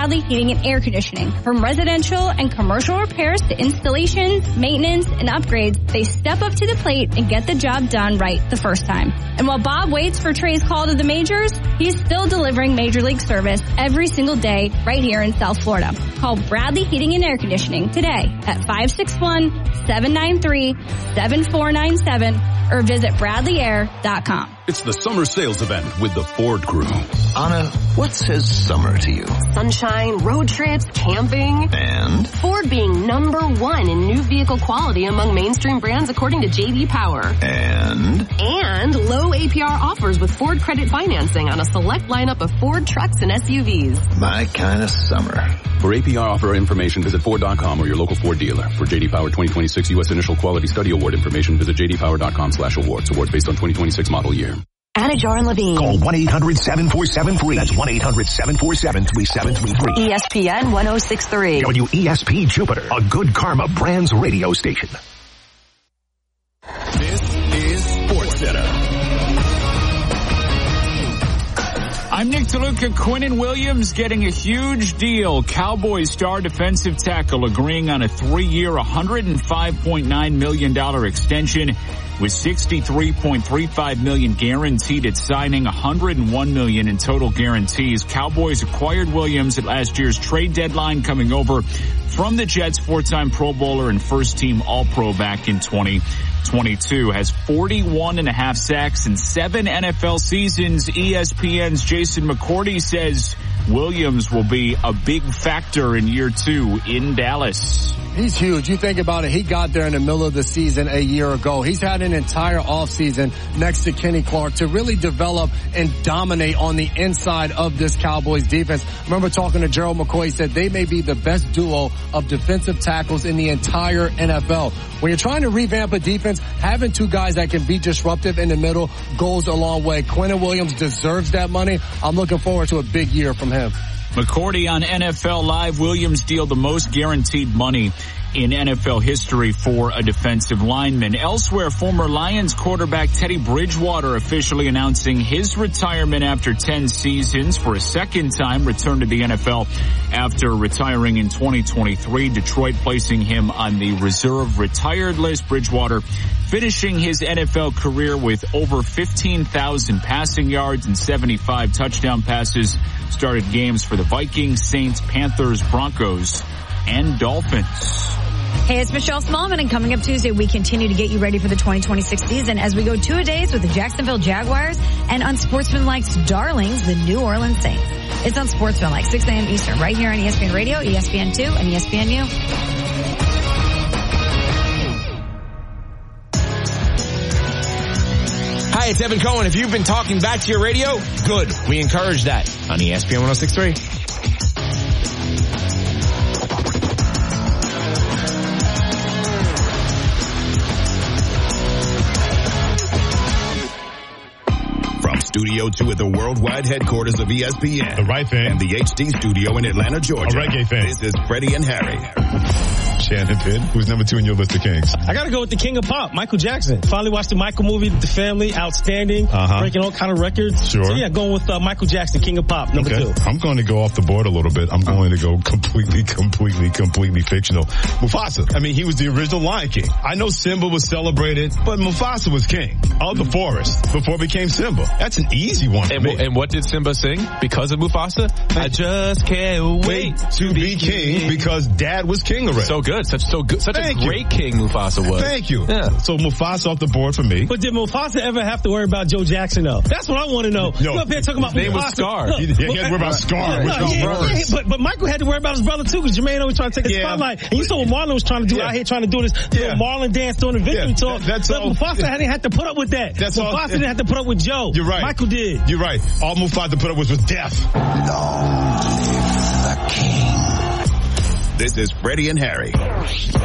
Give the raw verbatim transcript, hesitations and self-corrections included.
Bradley Heating and Air Conditioning. From residential and commercial repairs to installations, maintenance, and upgrades, they step up to the plate and get the job done right the first time. And while Bob waits for Trey's call to the majors, he's still delivering Major League service every single day right here in South Florida. Call Bradley Heating and Air Conditioning today at five six one, seven nine three, seven four nine seven or visit bradley air dot com. It's the summer sales event with the Ford Crew. Anna, what says summer to you? Sunshine, road trips, camping. And? Ford being number one in new vehicle quality among mainstream brands according to J D Power. And? And low A P R offers with Ford credit financing on a select lineup of Ford trucks and S U Vs. My kind of summer. For A P R offer information, visit Ford dot com or your local Ford dealer. For J D Power twenty twenty-six U S Initial Quality Study Award information, visit j d power dot com slash awards. Awards based on twenty twenty-six model year. Anajar and Levine. Call one eight hundred seven four seven three. That's one eight hundred seven four seven three seven three three. E S P N one oh six point three. W E S P Jupiter, a Good Karma Brands radio station. This is SportsCenter. I'm Nick DeLuca. Quinnen Williams getting a huge deal. Cowboys star defensive tackle agreeing on a three-year, one hundred five point nine million dollars extension with sixty-three point three five million dollars guaranteed at signing, one hundred one million dollars in total guarantees. Cowboys acquired Williams at last year's trade deadline, coming over from the Jets, four-time Pro Bowler and first-team All-Pro back in twenty twenty-two. Has forty-one and a half sacks in seven N F L seasons. E S P N's Jason McCourty says Williams will be a big factor in year two in Dallas. He's huge. You think about it, he got there in the middle of the season a year ago. He's had an entire offseason next to Kenny Clark to really develop and dominate on the inside of this Cowboys defense. I remember talking to Gerald McCoy, he said they may be the best duo of defensive tackles in the entire N F L. When you're trying to revamp a defense, having two guys that can be disruptive in the middle goes a long way. Quinnen Williams deserves that money. I'm looking forward to a big year from him. McCourty on N F L Live. Williams deal the most guaranteed money in N F L history for a defensive lineman. Elsewhere, former Lions quarterback Teddy Bridgewater officially announcing his retirement after ten seasons. For a second time, returned to the N F L after retiring in twenty twenty-three. Detroit placing him on the reserve retired list. Bridgewater finishing his N F L career with over fifteen thousand passing yards and seventy-five touchdown passes. Started games for the Vikings, Saints, Panthers, Broncos, and Dolphins. Hey, it's Michelle Smallman, and coming up Tuesday, we continue to get you ready for the twenty twenty-six season as we go two-a-days with the Jacksonville Jaguars and Unsportsmanlike's Darlings, the New Orleans Saints. It's Unsportsmanlike, six a.m. Eastern, right here on E S P N Radio, E S P N two, and E S P N U. Hi, it's Evan Cohen. If you've been talking back to your radio, good. We encourage that on E S P N one oh six point three. Studio two at the worldwide headquarters of E S P N. The right fan. And the H D studio in Atlanta, Georgia. A reggae fan. This is Freddie and Harry. Shannon Pitt, who's number two in your list of kings? I gotta go with the king of pop, Michael Jackson. Finally watched the Michael movie, The Family, outstanding, uh-huh. breaking all kind of records. Sure. So yeah, going with uh, Michael Jackson, king of pop, number okay. two. I'm going to go off the board a little bit. I'm going to go completely, completely, completely fictional. Mufasa. I mean, he was the original Lion King. I know Simba was celebrated, but Mufasa was king of the forest before it became Simba. That's an easy one. And, w- and what did Simba sing because of Mufasa? I just can't wait to be king, king because Dad was king already. So good, such so good, such Thank a great you. king Mufasa was. Thank you. Yeah. So Mufasa off the board for me. But did Mufasa ever have to worry about Joe Jackson though? That's what I want to know. No. You up here talking about his name Mufasa. was Scar. Look, he, he had to worry about Scar. No, no, yeah, yeah, but, but Michael had to worry about his brother too, because Jermaine always trying to take his yeah. spotlight. And you saw what Marlon was trying to do yeah. out here, trying to do this yeah. little Marlon dance during the victory yeah. tour. That, that's but all. Mufasa hadn't had to put up with that. That's Mufasa all. didn't have to put up with Joe. You're right. Michael did. You're right. All Mufasa put up with was death. Long live the king. This is Freddie and Harry.